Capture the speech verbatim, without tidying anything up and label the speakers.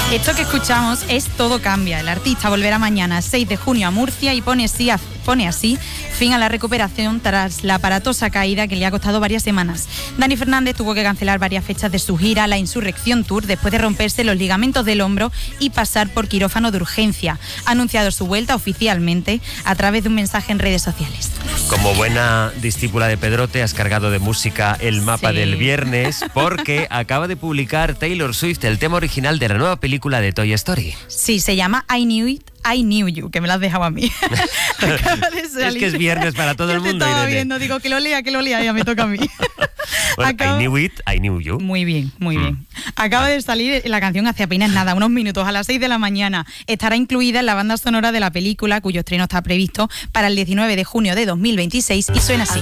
Speaker 1: Esto que escuchamos es Todo cambia. El artista volverá mañana, seis de junio, a Murcia y pone así, pone así fin a la recuperación tras la aparatosa caída que le ha costado varias semanas. Dani Fernández tuvo que cancelar varias fechas de su gira, la Insurrección Tour, después de romperse los ligamentos del hombro y pasar por quirófano de urgencia. Ha anunciado su vuelta oficialmente a través de un mensaje en redes sociales.
Speaker 2: Como buena discípula de Pedrote, has cargado de música el mapa
Speaker 1: Sí.
Speaker 2: del viernes, porque acaba de publicar Taylor Swift el tema original de la nueva película de Toy Story.
Speaker 1: Sí, se llama I Knew It, I Knew You, que me lo has dejado a mí. Acaba de
Speaker 2: Es
Speaker 1: salir.
Speaker 2: que es viernes para todo el
Speaker 1: Yo te
Speaker 2: mundo,
Speaker 1: estaba
Speaker 2: Irene.
Speaker 1: viendo, digo, que lo lea, que lo lea, ya me toca a mí.
Speaker 2: Bueno,
Speaker 1: Acaba-
Speaker 2: I knew it, I knew you.
Speaker 1: Muy bien, muy
Speaker 2: Mm.
Speaker 1: bien. Acaba de salir la canción hace apenas nada, unos minutos, a las seis de la mañana. Estará incluida en la banda sonora de la película, cuyo estreno está previsto para el diecinueve de junio de dos mil veintiséis y suena así.